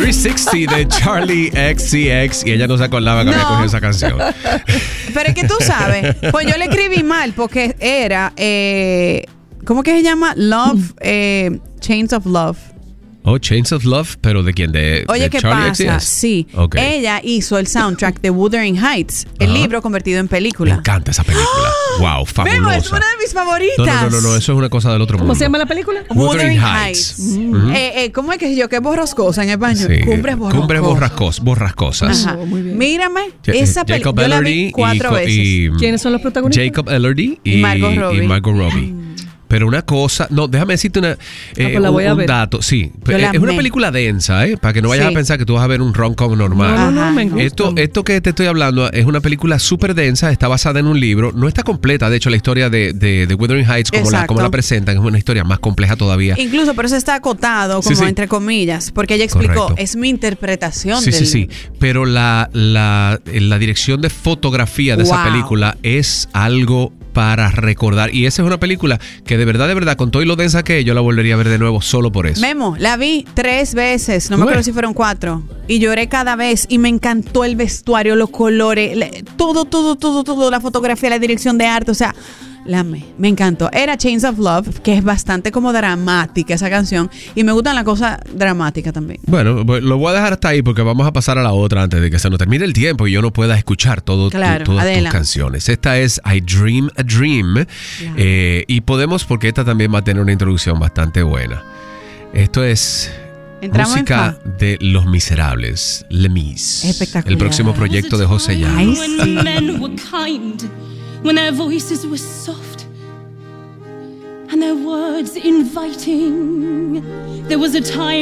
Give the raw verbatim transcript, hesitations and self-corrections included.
trescientos sesenta de Charlie X C X y ella no se acordaba que No. había cogido esa canción. Pero es que tú sabes, pues yo le escribí mal porque era, eh, ¿cómo que se llama? Love, eh, Chains of Love. Oh, Chains of Love, pero ¿de quién? ¿De, Oye, de ¿qué Charlie pasa? X C X? Sí. Okay. Ella hizo el soundtrack de Wuthering Heights, el Ajá. libro convertido en Me película. encanta esa película. Wow, fabulosa. Memo, es una de mis favoritas. No, no, no, no, no, eso es una cosa del otro mundo. ¿Cómo se llama la película? Wuthering Heights. Ujú. Eh, eh, ¿Cómo es que yo? ¿Qué borrascosa en español? Sí. Cumbres borrascosas. Cumbres borrascos, borrascosas. Ajá. Oh, muy bien. Mírame, Ja- esa Jacob película yo la vi Elordi cuatro y, veces. y ¿Quiénes son los protagonistas? Jacob Elordi y, Y Margot Robbie. y Margot Robbie. Pero una cosa, no, déjame decirte una, eh, pues la un, voy a un ver. dato, sí, Yo eh, la es una amé. película densa, ¿eh? Para que no vayas Sí. a pensar que tú vas a ver un rom-com normal. No, no, no, Ajá. me gusta. Esto, esto que te estoy hablando es una película súper densa, está basada en un libro, no está completa, de hecho la historia de, de, de Wuthering Heights como la, Exacto. como la presentan es una historia más compleja todavía. Incluso por eso está acotado, como Sí, sí. entre comillas, porque ella explicó, Correcto. es mi interpretación Sí, del sí, sí. Pero la, la, la dirección de fotografía de esa Wow. película es algo para recordar. Y esa es una película que de verdad, de verdad, con todo y lo densa que es, yo la volvería a ver de nuevo solo por eso. Memo, la vi tres veces, no me Bueno. acuerdo si fueron cuatro. Y lloré cada vez y me encantó el vestuario, los colores, le- todo, todo, todo, todo, la fotografía, la dirección de arte, o sea, la amé, me encantó. Era Chains of Love, que es bastante como dramática esa canción y me gustan las cosas dramáticas también. Bueno, pues lo voy a dejar hasta ahí porque vamos a pasar a la otra antes de que se nos termine el tiempo y yo no pueda escuchar todo, tu- Claro, todas Adela. tus canciones. Esta es I Dream a Dream eh, y podemos, porque esta también va a tener una introducción bastante buena. Esto es Entramos en música fa. de Los Miserables, Les Mis. Espectacular. El próximo proyecto de José Llano. Ay, When sí. men were kind, when their voices were soft and their words inviting, there was a time